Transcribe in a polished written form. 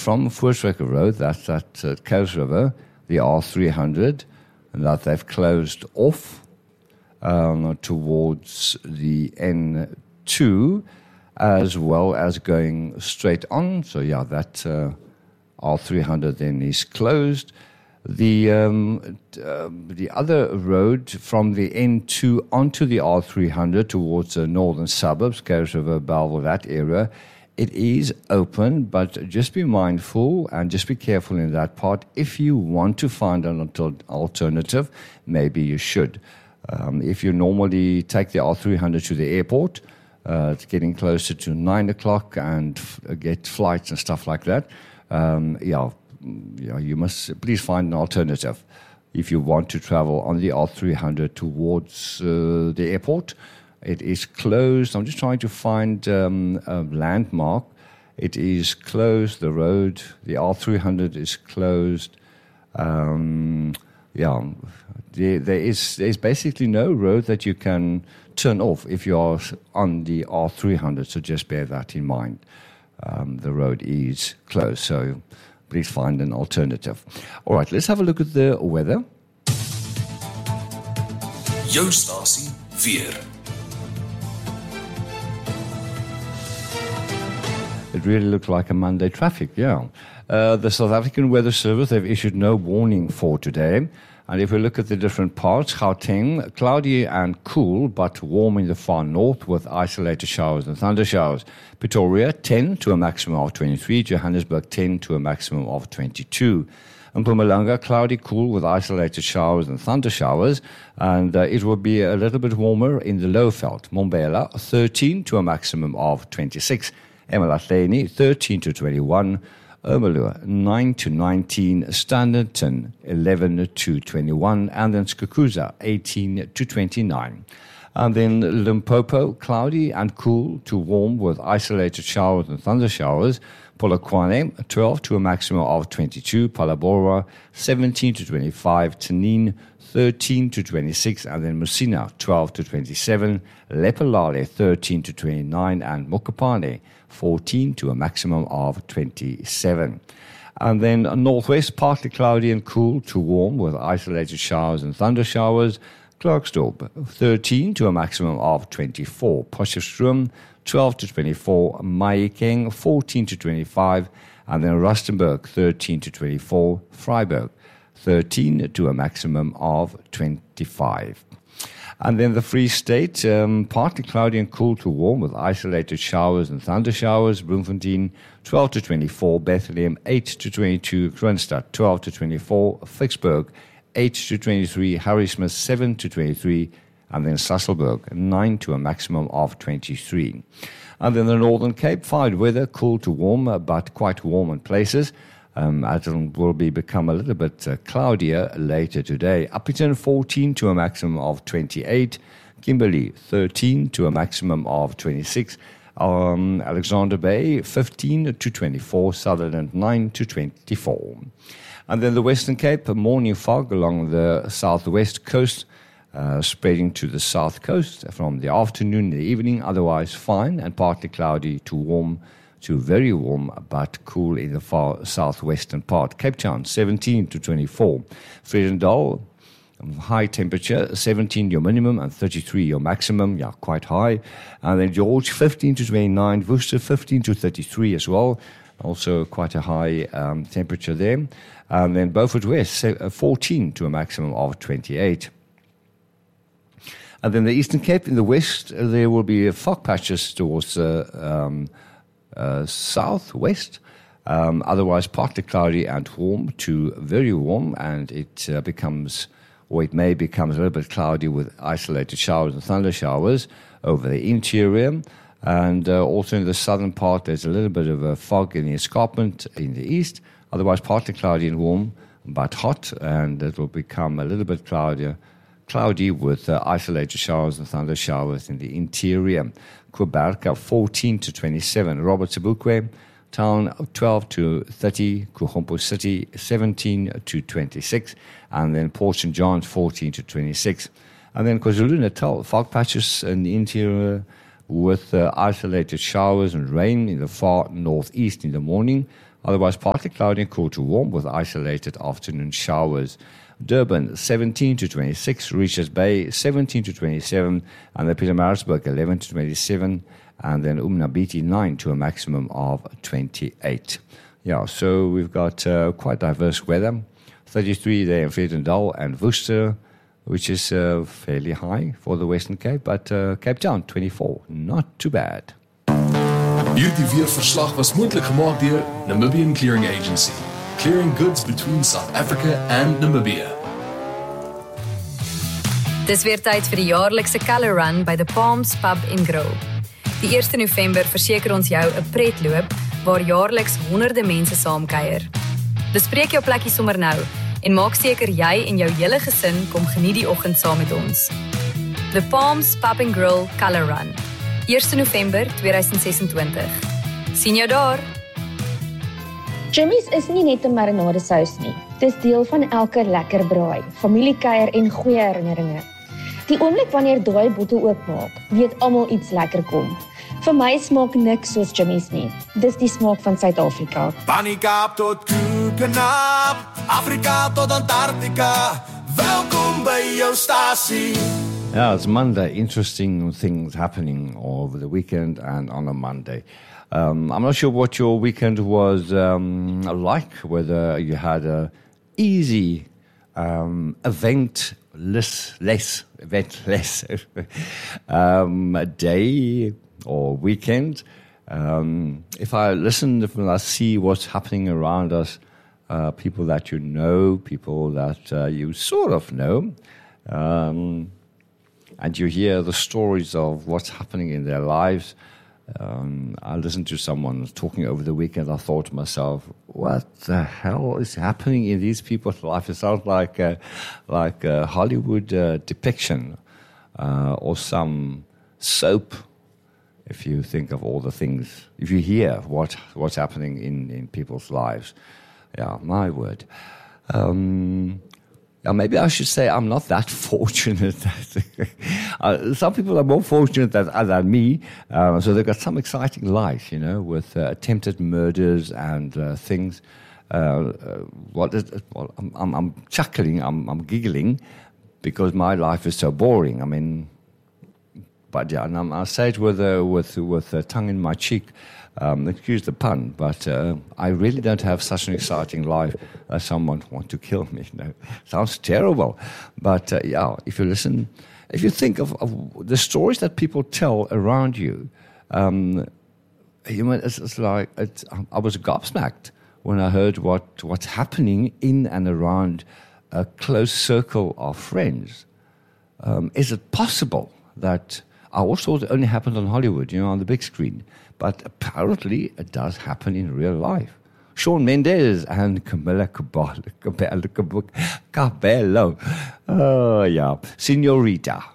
from Voortrekker Road, that's at Coast River, the R300, and that they've closed off towards the N2, as well as going straight on. So yeah, that R300 then is closed. The other road from the N2 onto the R300 towards the northern suburbs, Coast River, Belleville, that area, it is open, but just be mindful and just be careful in that part. If you want to find an alternative, maybe you should. If you normally take the R300 to the airport, it's getting closer to 9 o'clock and get flights and stuff like that, you must please find an alternative. If you want to travel on the R300 towards the airport, it is closed. I'm just trying to find a landmark. It is closed, the road. The R300 is closed. There's basically no road that you can turn off if you are on the R300, so just bear that in mind. The road is closed, so please find an alternative. All right, let's have a look at the weather. Jou stasie weer. It really looks like a Monday traffic, yeah. The South African Weather Service, they've issued no warning for today. And if we look at the different parts, Gauteng, cloudy and cool, but warm in the far north with isolated showers and thunder showers. Pretoria, 10 to a maximum of 23. Johannesburg, 10 to a maximum of 22. Mpumalanga, cloudy, cool with isolated showers and thunder showers. And it will be a little bit warmer in the Lowveld. Mbombela, 13 to a maximum of 26. eMalahleni, 13 to 21. Ermelo, 9 to 19, Standerton, 11 to 21, and then Skukuza, 18 to 29. And then Limpopo, cloudy and cool to warm with isolated showers and thunder showers. Polokwane, 12 to a maximum of 22. Palabora, 17 to 25. Tanin, 13 to 26. And then Musina, 12 to 27. Lephalale, 13 to 29. And Mokopane, 14 to a maximum of 27. And then northwest, partly cloudy and cool to warm with isolated showers and thunder showers. Klerksdorp, 13 to a maximum of 24. Potchefstroom, 12 to 24. Mahikeng, 14 to 25. And then Rustenburg, 13 to 24. Vryburg, 13 to a maximum of 25. And then the Free State, partly cloudy and cool to warm with isolated showers and thunder showers. Bloemfontein, 12 to 24. Bethlehem, 8 to 22. Kroonstad, 12 to 24. Vicksburg, 8 to 23. Harrismith, 7 to 23. And then Sasolburg, 9 to a maximum of 23. And then the Northern Cape, fine weather, cool to warm, but quite warm in places. It will become a little bit cloudier later today. Upington, 14 to a maximum of 28. Kimberley, 13 to a maximum of 26. Alexander Bay, 15 to 24. Sutherland, 9 to 24. And then the Western Cape, morning fog along the southwest coast, spreading to the south coast from the afternoon to the evening. Otherwise fine and partly cloudy to warm to very warm but cool in the far southwestern part. Cape Town, 17 to 24. Vredendal, high temperature, 17 your minimum and 33 your maximum. Yeah, quite high. And then George, 15 to 29. Worcester, 15 to 33 as well. Also quite a high temperature there. And then Beaufort West, 14 to a maximum of 28. And then the Eastern Cape in the west, there will be fog patches towards southwest, otherwise partly cloudy and warm to very warm, and it may become a little bit cloudy with isolated showers and thunder showers over the interior, and also in the southern part there's a little bit of a fog in the escarpment in the east, otherwise partly cloudy and warm but hot, and it will become a little bit cloudy with isolated showers and thunder showers in the interior. Kubarka, 14 to 27. Robert Sobukwe, Town, 12 to 30. Kuhompo City, 17 to 26. And then Port St. John's, 14 to 26. And then KwaZulu-Natal, fog patches in the interior with isolated showers and rain in the far northeast in the morning. Otherwise, partly cloudy and cool to warm with isolated afternoon showers. Durban, 17 to 26. Richards Bay, 17 to 27. And then Pietermaritzburg, 11 to 27. And then Umnabiti, 9 to a maximum of 28. Yeah, so we've got quite diverse weather. 33 there in Vredendal and Worcester, which is fairly high for the Western Cape. But Cape Town, 24. Not too bad. Hierdie weerverslag was moontlik gemaak deur Namibian Clearing Agency, clearing goods between South Africa and Namibia. Dis weer tyd vir die jaarlikse Colour Run by the Palms Pub and Grill. Die 1 November verseker ons jou 'n pretloop waar jaarliks honderde mense saamkuier. Bespreek jou plekkie sommer nou en maak seker jy en jou hele gesin kom geniet die oggend saam met ons. The Palms Pub and Grill Colour Run. 1 November 2026. Sien jou daar! Jimmy's is nie net 'n marinadesous nie. Dis deel van elke lekker braai, familiekuier en goeie herinneringe. Die oomblik wanneer daai bottel oopmaak, weet almal iets lekker kom. Vir my smaak niks soos Jimmy's nie. Dis die smaak van Suid-Afrika. Pannikaap tot Koekenaap, Afrika tot Antarktika. Welkom by jou stasie. Yeah, it's Monday. Interesting things happening over the weekend and on a Monday. I'm not sure what your weekend was like, whether you had a easy eventless day or weekend. If I listen, if I see what's happening around us, people that you know, people that you sort of know, and you hear the stories of what's happening in their lives. I listened to someone talking over the weekend. I thought to myself, what the hell is happening in these people's lives? It sounds like a Hollywood depiction or some soap, if you think of all the things, if you hear what's happening in people's lives. Yeah, my word. Maybe I should say I'm not that fortunate. Some people are more fortunate than me, so they've got some exciting life, with attempted murders and things. I'm chuckling, I'm giggling, because my life is so boring. I mean, but yeah, and I say it with a tongue in my cheek. Excuse the pun, but I really don't have such an exciting life that someone want to kill me. Sounds terrible, but if you listen, if you think of the stories that people tell around you, it's like I was gobsmacked when I heard what's happening in and around a close circle of friends. Is it possible that I always thought it only happened on Hollywood, on the big screen? But apparently it does happen in real life. Shawn Mendes and Camila Cabello. Oh, yeah. Senorita.